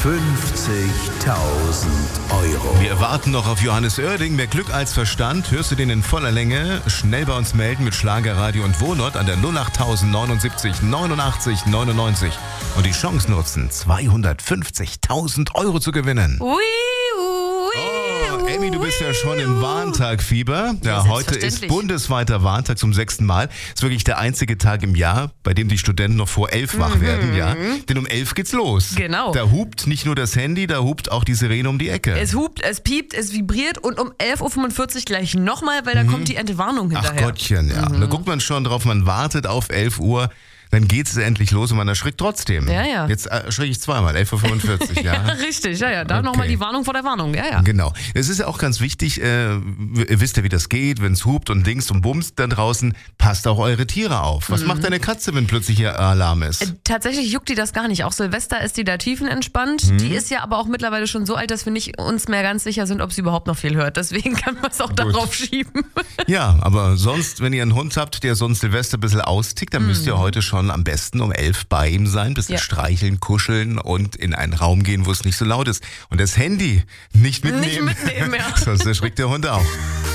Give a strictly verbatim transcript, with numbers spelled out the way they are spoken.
fünfzigtausend Euro. Wir warten noch auf Johannes Oerding. Mehr Glück als Verstand. Hörst du den in voller Länge? Schnell bei uns melden mit Schlagerradio und Wohnort an der null acht neunundsiebzig neunundachtzig neunundneunzig und die Chance nutzen, zweihundertfünfzigtausend Euro zu gewinnen. Ui, ui, Oh, Amy, du bist ja schon im ui. Warntagfieber. Ja, Ja, heute ist selbstverständlich. bundesweiter Warntag zum sechsten Mal. Ist wirklich der einzige Tag im Jahr, bei dem die Studenten noch vor elf wach werden, ja. Denn um elf geht's los. Genau. Da hupt nicht nur das Handy, da hupt auch die Sirene um die Ecke. Es hupt, es piept, es vibriert und um elf Uhr fünfundvierzig gleich nochmal, weil da kommt die Entwarnung Ach hinterher. Gottchen, ja. Da guckt man schon drauf, man wartet auf elf Uhr. Dann geht es endlich los und man erschrickt trotzdem. Ja, ja. Jetzt erschrecke ich zweimal, elf Uhr fünfundvierzig, ja. Ja, richtig, ja, ja. Da Okay. nochmal die Warnung vor der Warnung, ja, ja. Genau. Es ist ja auch ganz wichtig, äh, ihr wisst ja, wie das geht, wenn es hupt und dingst und bumst da draußen, passt auch eure Tiere auf. Was macht deine Katze, wenn plötzlich hier Alarm ist? Äh, Tatsächlich juckt die das gar nicht. Auch Silvester ist die da tiefenentspannt. Mhm. Die ist ja aber auch mittlerweile schon so alt, dass wir nicht uns mehr ganz sicher sind, ob sie überhaupt noch viel hört. Deswegen kann man es auch darauf schieben. Ja, aber sonst, wenn ihr einen Hund habt, der sonst Silvester ein bisschen austickt, dann müsst ihr heute schon am besten um elf bei ihm sein, ein bisschen Ja. streicheln, kuscheln und in einen Raum gehen, wo es nicht so laut ist. Und das Handy nicht mitnehmen. Nicht mitnehmen, ja. Sonst erschrickt der Hund auch.